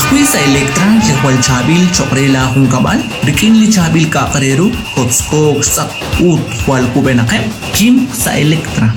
Akwisa Electra, Lehual Chabil, Choprela Hunkabal, Rikinli Chabil Kakareru, Kotskog Sak Ut, Hual Kubenakem, Kim Sa Electra.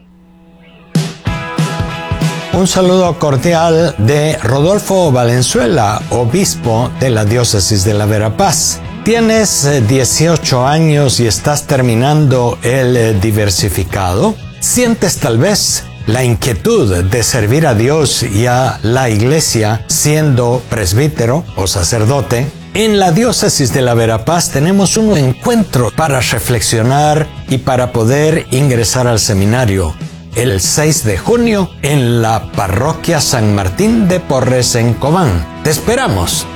Un saludo cordial de Rodolfo Valenzuela, obispo de la diócesis de la Verapaz. ¿Tienes 18 años y estás terminando el diversificado? ¿Sientes tal vez la inquietud de servir a Dios y a la iglesia siendo presbítero o sacerdote? En la diócesis de la Verapaz tenemos un encuentro para reflexionar y para poder ingresar al seminario. El 6 de junio en la parroquia San Martín de Porres en Cobán. ¡Te esperamos!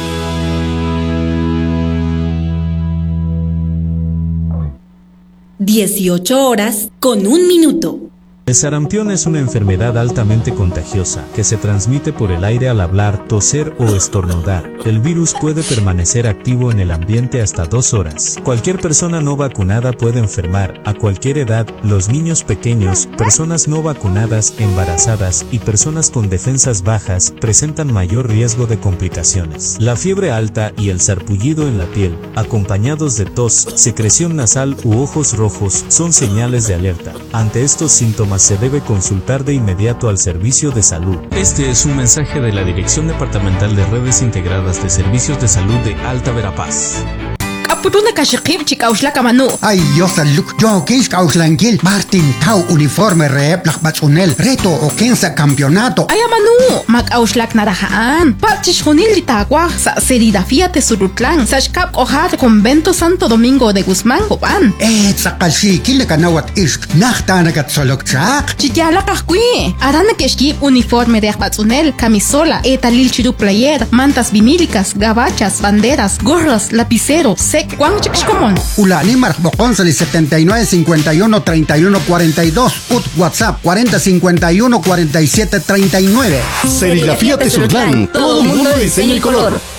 (18:01). El sarampión es una enfermedad altamente contagiosa que se transmite por el aire al hablar, toser o estornudar. El virus puede permanecer activo en el ambiente hasta 2 horas. Cualquier persona no vacunada puede enfermar a cualquier edad. Los niños pequeños, personas no vacunadas, embarazadas y personas con defensas bajas presentan mayor riesgo de complicaciones. La fiebre alta y el sarpullido en la piel, acompañados de tos, secreción nasal u ojos rojos, son señales de alerta. Ante estos síntomas se debe consultar de inmediato al servicio de salud. Este es un mensaje de la Dirección Departamental de Redes Integradas de Servicios de Salud de Alta Verapaz. Apuruna kashikib chikauslaka manu. Ay, yo saluk. Yo kis kauslangil. Martin Tau uniforme rep lakbatsunel. Reto o kensa campeonato. Ay, manu. Makauslak narahaan. Pachish hunil litagua. Sa serigrafía te surutlan. Sashkap ojar convento Santo Domingo de Guzmán, Cobán. Sakalshi kile kanawat ish. Nachtanagat solokchak. Chikyala kahkui. Arana keshkib uniforme de akbatsunel. Camisola. Etalil chiru player. Mantas vinílicas. Gabachas. Banderas. Gorras. Lapiceros. Juan Chixcomón. Ulani Marcboconsali 79 51 31 42. WhatsApp 40 51 47 39. Serigrafía Tezutlán. Todo mundo de diseño y color.